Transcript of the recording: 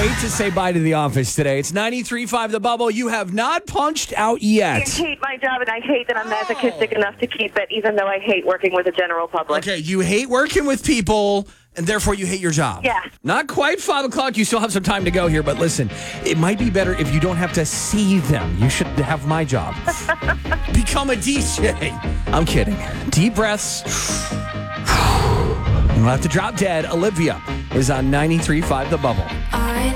hate to say bye to the office today. It's 93.5 The Bubble. You have not punched out yet. I hate my job, and I hate that I'm masochistic enough to keep it, even though I hate working with the general public. Okay, you hate working with people, and therefore you hate your job. Yeah. Not quite 5 o'clock. You still have some time to go here, but listen, it might be better if you don't have to see them. You should have my job. Become a DJ. I'm kidding. Deep breaths. You'll have to drop dead. Olivia is on 93.5 The Bubble. I